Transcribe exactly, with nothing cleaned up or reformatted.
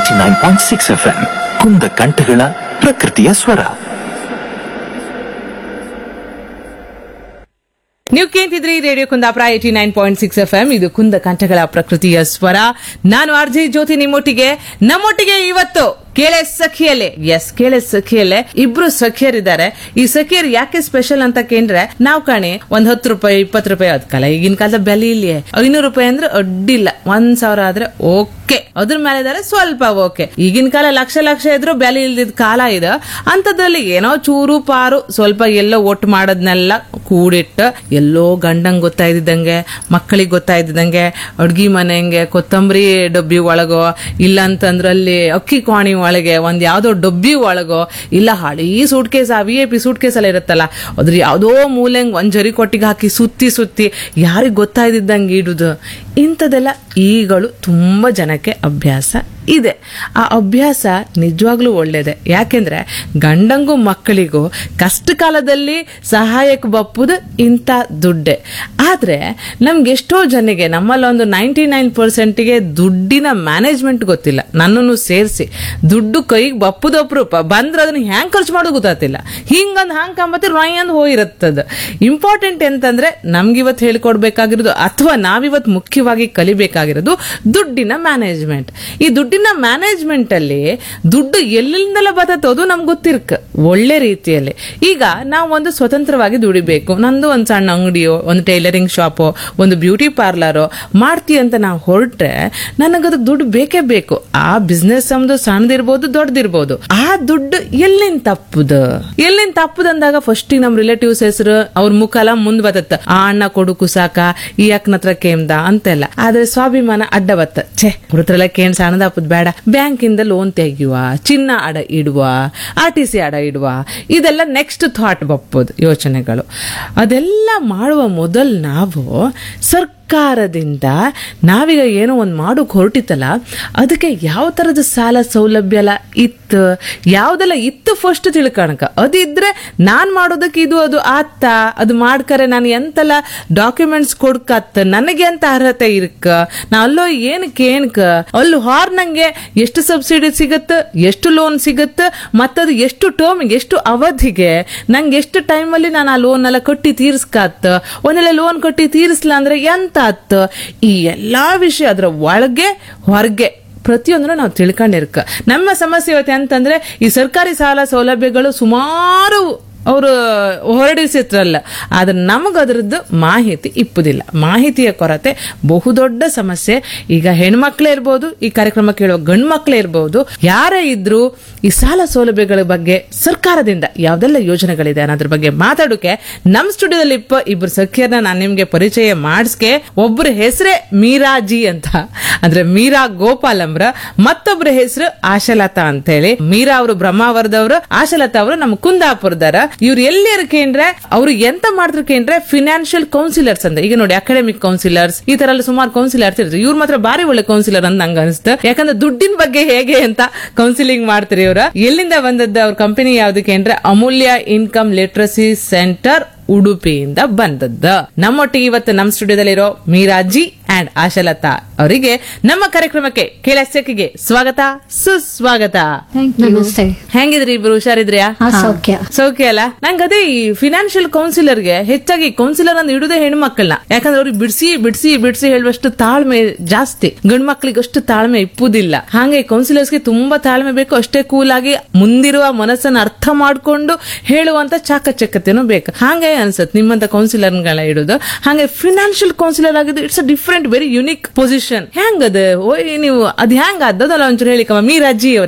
Eighty nine point six F M ಕುಂದ ಕಂಠಗಳ ಪ್ರಕೃತಿಯ ಸ್ವರ. ನೀವು ಕೇಳ್ತಿದ್ರಿ radio Kundapura eighty nine point six F M. ಇದು ಕುಂದ ಕಂಠಗಳ ಪ್ರಕೃತಿಯ ಸ್ವರ. ನಾನು ಆರ್ಜಿ ಜ್ಯೋತಿ ನಿಮ್ಮೊಟ್ಟಿಗೆ. ನಮ್ಮೊಟ್ಟಿಗೆ ಇವತ್ತು ಕೇಳೆ ಸಖಿಯಲ್ಲೇ, ಎಸ್ ಕೇಳೆ ಸಖಿಯಲ್ಲೇ ಇಬ್ರು ಸಖಿಯರಿದ್ದಾರೆ. ಈ ಸಖಿಯರ್ ಯಾಕೆ ಸ್ಪೆಷಲ್ ಅಂತ ಕೇಂದ್ರೆ, ನಾವ್ ಕಾಣಿ ಒಂದ್ ಹತ್ತು ರೂಪಾಯಿ ಇಪ್ಪತ್ತು ರೂಪಾಯಿ ಅದ್ ಕಾಲ, ಈಗಿನ ಕಾಲದ ಬೆಲೆ ಇಲ್ಲಿ ಐನೂರು ರೂಪಾಯಿ ಅಂದ್ರೆ ಅಡ್ಡಿಲ್ಲ, ಒಂದ್ ಸಾವಿರ ಆದ್ರೆ ಓಕೆ, ಅದ್ರ ಮೇಲೆ ಇದಾರೆ ಸ್ವಲ್ಪ ಓಕೆ. ಈಗಿನ ಕಾಲ ಲಕ್ಷ ಲಕ್ಷ ಇದ್ರು ಬೆಲೆ ಇಲ್ದಿದ್ ಕಾಲ ಇದೆ. ಅಂತದ್ರಲ್ಲಿ ಏನೋ ಚೂರು ಪಾರು ಸ್ವಲ್ಪ ಎಲ್ಲೋ ಒಟ್ಟು ಮಾಡೋದ್ನೆಲ್ಲ ಕೂಡಿಟ್ಟು ಎಲ್ಲೋ ಗಂಡಂಗ್ ಗೊತ್ತಾಯ್ದಿದ್ದಂಗೆ, ಮಕ್ಕಳಿಗೆ ಗೊತ್ತಾಯ್ದಿದ್ದಂಗೆ, ಅಡ್ಗಿ ಮನೆಂಗೆ ಕೊತ್ತಂಬರಿ ಡಬ್ಬಿ ಒಳಗೋ, ಇಲ್ಲ ಅಂತಂದ್ರಲ್ಲಿ ಅಕ್ಕಿ ಕೋಣಿ ಒಳಗೆ ಒಂದ್ ಯಾವ್ದೋ ಡಬ್ಬಿ ಒಳಗೋ, ಇಲ್ಲ ಹಳಿ suit case, V I P suit case ಎಲ್ಲ ಇರುತ್ತಲ್ಲ, ಅದ್ರ ಯಾವ್ದೋ ಮೂಲೆಂಗ್ ಒಂದ್ ಜರಿ ಕೊಟ್ಟಿಗೆ ಹಾಕಿ ಸುತ್ತಿ ಸುತ್ತಿ ಯಾರಿಗ್ ಗೊತ್ತಾಯ್ದಿದ್ದಂಗೆ ಇಡುದು. ಇಂಥದೆಲ್ಲ ಈಗಳು ತುಂಬಾ ಜನಕ್ಕೆ ಅಭ್ಯಾಸ ಇದೆ. ಆ ಅಭ್ಯಾಸ ನಿಜವಾಗ್ಲೂ ಒಳ್ಳೇದೆ. ಯಾಕೆಂದ್ರೆ ಗಂಡಂಗೂ ಮಕ್ಕಳಿಗೂ ಕಷ್ಟ ಕಾಲದಲ್ಲಿ ಸಹಾಯಕ್ಕೆ ಬಪ್ಪುದು ಇಂಥ ದುಡ್ಡೆ. ಆದ್ರೆ ನಮ್ಗೆ ಎಷ್ಟೋ ಜನಗೆ, ನಮ್ಮಲ್ಲಿ ಒಂದು ನೈಂಟಿ ನೈನ್ ಪರ್ಸೆಂಟ್ಗೆ ದುಡ್ಡಿನ ಮ್ಯಾನೇಜ್ಮೆಂಟ್ ಗೊತ್ತಿಲ್ಲ, ನನ್ನನ್ನು ಸೇರಿಸಿ. ದುಡ್ಡು ಕೈಗೆ ಬಪ್ಪುದು ಅಪರೂಪ, ಬಂದ್ರೆ ಅದನ್ನ ಹ್ಯಾಂಗ್ ಖರ್ಚು ಮಾಡೋದು ಗೊತ್ತಾಗ್ತಿಲ್ಲ. ಹಿಂಗಂದ್ ಹಾಂಗ್ ಕಂಬತ್ತೆ ರಾಯ್ ಅಂದ್ ಹೋಗಿರುತ್ತದ. ಇಂಪಾರ್ಟೆಂಟ್ ಎಂತಂದ್ರೆ ನಮ್ಗಿವತ್ತು ಹೇಳ್ಕೊಡ್ಬೇಕಾಗಿರೋದು ಅಥವಾ ನಾವಿವತ್ತು ಮುಖ್ಯವಾಗಿ ಕಲಿಬೇಕಾಗಿರೋದು ದುಡ್ಡಿನ ಮ್ಯಾನೇಜ್ಮೆಂಟ್. ಈ ದುಡ್ಡಿನ ಮ್ಯಾನೇಜ್ಮೆಂಟ್ ಅಲ್ಲಿ ದುಡ್ಡು ಎಲ್ಲಿಂದಲೇ ಬರ್ತದೋ ನಮ್ಗೆ ಗೊತ್ತಿರ್ಕ ಒಳ್ಳೆ ರೀತಿಯಲ್ಲಿ. ಈಗ ನಾವು ಒಂದು ಸ್ವತಂತ್ರವಾಗಿ ದುಡಿಬೇಕು, ನಂದು ಒಂದ್ ಸಣ್ಣ ಅಂಗಡಿಯೋ, ಒಂದು ಟೈಲರಿಂಗ್ ಶಾಪೋ, ಒಂದು ಬ್ಯೂಟಿ ಪಾರ್ಲರೋ ಮಾಡ್ತೀವಿ ಅಂತ ನಾವು ಹೊರಟ್ರೆ ನನಗದಕ್ಕೆ ದುಡ್ಡು ಬೇಕೇ ಬೇಕು. ಆ ಬಿಸ್ನೆಸ್ ನಮ್ದು ಸಣ್ಣದಿರ್ಬೋದು ದೊಡ್ಡದಿರ್ಬೋದು. ಆ ದುಡ್ಡು ಎಲ್ಲಿಂದ ತಪ್ಪುದ ಎಲ್ಲಿಂದ ತಪ್ಪುದ ಅಂದಾಗ ಫಸ್ಟ್ ನಮ್ ರಿಲೇಟಿವ್ಸ್ ಹೆಸರು ಅವ್ರ ಮುಖ ಎಲ್ಲ ಮುಂದ್ ಬತ್ತ, ಆ ಅಣ್ಣ ಕೊಡು ಕುಸಾಕ, ಈ ಅಕ್ಕನ ಹತ್ರ ಕೇಮ್ದ ಅಂತೆಲ್ಲ. ಆದ್ರೆ ಸ್ವಾಭಿಮಾನ ಅಡ್ಡ ಬತ್ತ, ಛೇ ಹುಡುತ್ರಲ್ಲ ಕೇಣ್ ಸಣ್ಣದಪ್ಪದ್ ಬೇಡ, ಬ್ಯಾಂಕ್ ಇಂದ ಲೋನ್ ತೆಗಿಯುವ, ಚಿನ್ನ ಅಡ ಇಡುವ, ಆರ್ ಟಿ ಸಿ ಅಡ ಇಡುವ, ಇದೆಲ್ಲ ನೆಕ್ಸ್ಟ್ ಥಾಟ್ ಬಪ್ಪೋದು ಯೋಚನೆಗಳು. ಅದೆಲ್ಲ ಮಾಡುವ ಮೊದಲು ನಾವು ಸರ್ಕಾರದಿಂದ ನಾವೀಗ ಏನೋ ಒಂದು ಮಾಡೋಕ್ ಹೊರಟಿತ್ತಲ್ಲ, ಅದಕ್ಕೆ ಯಾವ ತರದ ಸಾಲ ಸೌಲಭ್ಯ ಎಲ್ಲ ಇತ್ತು, ಯಾವ್ದೆಲ್ಲ ಇತ್ತು ಫಸ್ಟ್ ತಿಳ್ಕಣಕ. ಅದಿದ್ರೆ ನಾನ್ ಮಾಡೋದಕ್ಕೆ ಇದು ಅದು ಆತ್ತ, ಅದು ಮಾಡ್ಕರೆ ನಾನು ಎಂತೆಲ್ಲ ಡಾಕ್ಯುಮೆಂಟ್ಸ್ ಕೊಡ್ಕತ್ತ, ನನಗೆ ಅಂತ ಅರ್ಹತೆ ಇರ್ಕ, ನಾ ಅಲ್ಲೋ ಏನಕ್ಕೆ ಏನಕ ಅಲ್ಲೂ ಹಾರ್ ನಂಗೆ ಎಷ್ಟು ಸಬ್ಸಿಡಿ ಸಿಗತ್ತ, ಎಷ್ಟು ಲೋನ್ ಸಿಗತ್ತ, ಮತ್ತದು ಎಷ್ಟು ಟರ್ಮ್, ಎಷ್ಟು ಅವಧಿಗೆ, ನಂಗೆ ಎಷ್ಟು ಟೈಮಲ್ಲಿ ನಾನು ಆ ಲೋನ್ ಎಲ್ಲ ಕಟ್ಟಿ ತೀರ್ಸ್ಕತ್ತ, ಒಂದೆಲ್ಲ ಲೋನ್ ಕಟ್ಟಿ ತೀರಿಸ್ಲಾ ಅಂದ್ರೆ ಎಂತ ಆತ್, ಈ ಎಲ್ಲಾ ವಿಷಯ ಅದ್ರ ಒಳಗೆ ಹೊರಗೆ ಪ್ರತಿಯೊಂದನ್ನು ನಾವು ತಿಳ್ಕೊಂಡಿರ್ಕ. ನಮ್ಮ ಸಮಸ್ಯೆ ಇವತ್ತು ಅಂತಂದ್ರೆ ಈ ಸರ್ಕಾರಿ ಸಾಲ ಸೌಲಭ್ಯಗಳು ಸುಮಾರು ಅವರು ಹೊರಡಿಸಿತ್ರಲ್ಲ, ಆದ್ರೆ ನಮಗದ್ರದ್ದು ಮಾಹಿತಿ ಇಪ್ಪುದಿಲ್ಲ. ಮಾಹಿತಿಯ ಕೊರತೆ ಬಹುದೊಡ್ಡ ಸಮಸ್ಯೆ. ಈಗ ಹೆಣ್ಮಕ್ಳೇ ಇರ್ಬೋದು, ಈ ಕಾರ್ಯಕ್ರಮ ಕೇಳುವ ಗಂಡು ಮಕ್ಳೇ ಇರ್ಬೋದು, ಯಾರೇ ಇದ್ರು ಈ ಸಾಲ ಸೌಲಭ್ಯಗಳ ಬಗ್ಗೆ ಸರ್ಕಾರದಿಂದ ಯಾವ್ದೆಲ್ಲ ಯೋಜನೆಗಳಿದೆ ಅನ್ನೋದ್ರ ಬಗ್ಗೆ ಮಾತಾಡೋಕೆ ನಮ್ ಸ್ಟುಡಿಯೋದಲ್ಲಿ ಇಪ್ಪ ಇಬ್ರು ಸಖಿಯರನ್ನ ನಾನು ನಿಮ್ಗೆ ಪರಿಚಯ ಮಾಡಿಸ್ಕೆ. ಒಬ್ಬರ ಹೆಸರೇ ಮೀರಾಜಿ ಅಂತ, ಅಂದ್ರೆ ಮೀರಾ ಗೋಪಾಲ್ ಅಂಬ್ರ, ಮತ್ತೊಬ್ಬರ ಹೆಸರು ಆಶಲತಾ ಅಂತ ಹೇಳಿ. ಮೀರಾ ಅವರು ಬ್ರಹ್ಮಾವರದವರು, ಆಶಲತಾ ಅವರು ನಮ್ಮ ಕುಂದಾಪುರದರ. ಇವ್ರು ಎಲ್ಲಿ ಇರ್ಕೇಂದ್ರೆ ಅವ್ರು ಎಂತ ಮಾಡ್ತಿರ್ಕೇಂದ್ರೆ ಫಿನಾನ್ಷಿಯಲ್ ಕೌನ್ಸಿಲರ್ಸ್ ಅಂತ. ಈಗ ನೋಡಿ ಅಕಾಡೆಮಿಕ್ ಕೌನ್ಸಿಲರ್ಸ್ ಈ ತರ ಎಲ್ಲ ಸುಮಾರು ಕೌನ್ಸಿಲರ್ಸ್ ಇರ್ತಾರೆ. ಇವ್ರ ಮಾತ್ರ ಬಾರಿ ಒಳ್ಳೆ ಕೌನ್ಸಿಲರ್ ಅಂತ ನಂಗೆ ಅನಿಸ್ತು. ಯಾಕಂದ್ರೆ ದುಡ್ಡಿನ ಬಗ್ಗೆ ಹೇಗೆ ಅಂತ ಕೌನ್ಸಿಲಿಂಗ್ ಮಾಡ್ತಾರೆ ಇವ್ರ. ಎಲ್ಲಿಂದ ಬಂದದ್ದು ಅವ್ರ ಕಂಪನಿ ಯಾವ್ದಕ್ಕೆ ಅಂದ್ರೆ ಅಮೂಲ್ಯ ಇನ್ಕಮ್ ಲಿಟ್ರಸಿ ಸೆಂಟರ್ ಉಡುಪಿಯಿಂದ ಬಂದದ್ದ. ನಮ್ಮೊಟ್ಟಿಗೆ ಇವತ್ತು ನಮ್ಮ ಸ್ಟುಡಿಯೋದಲ್ಲಿರೋ ಮೀರಾಜಿ ಅಂಡ್ ಆಶಲತಾ ಅವರಿಗೆ ನಮ್ಮ ಕಾರ್ಯಕ್ರಮಕ್ಕೆ ಕೇಳಸಕ್ಕಿಗೆ ಸ್ವಾಗತ ಸುಸ್ವಾಗತ. ನಮಸ್ತೆ. ಹೆಂಗಿದ್ರಿ ಇಬ್ರು, ಹುಷಾರಿದ್ರಿಯಾ? ಸೌಖ್ಯ ಸೌಖ್ಯ ಅಲ್ಲ. ನಂಗೆ ಅದೇ ಈ ಫಿನಾನ್ಷಿಯಲ್ ಕೌನ್ಸಿಲರ್ಗೆ ಹೆಚ್ಚಾಗಿ ಕೌನ್ಸಿಲರ್ ಅಂತ ಇಡುದೇ ಹೆಣ್ಮಕ್ಳನ್ನ. ಯಾಕಂದ್ರೆ ಅವ್ರಿಗೆ ಬಿಡಿಸಿ ಬಿಡಿಸಿ ಬಿಡಿಸಿ ಹೇಳುವಷ್ಟು ತಾಳ್ಮೆ ಜಾಸ್ತಿ, ಗಂಡು ಮಕ್ಳಿಗೆ ಅಷ್ಟು ತಾಳ್ಮೆ ಇಪ್ಪುದಿಲ್ಲ. ಹಾಗೆ ಕೌನ್ಸಿಲರ್ಸ್ಗೆ ತುಂಬಾ ತಾಳ್ಮೆ ಬೇಕು, ಅಷ್ಟೇ ಕೂಲ್ ಆಗಿ ಮುಂದಿರುವ ಮನಸ್ಸನ್ನು ಅರ್ಥ ಮಾಡ್ಕೊಂಡು ಹೇಳುವಂತ ಚಾಕಚಕ್ಯತೆನೂ ಬೇಕು. ಹಾಗೆ ಅನ್ಸತ್ ನಿಮ್ಮಂತ ಕೌನ್ಸಿಲರ್ಗಳ ಇಡುದು. ಹಾಗೆ ಫಿನಾನ್ಷಿಯಲ್ ಕೌನ್ಸಿಲರ್ ಆಗಿದ್ದು it's a different very unique position. ಹೆಂಗದ ನೀವು ಅದ್ ಹೆಂಗ ಅದಲ್ಲ ಒಂಚೂರು ಹೇಳಿಕಮ್ಮ ಮೀರಾಜಿ ಅವ್ರ.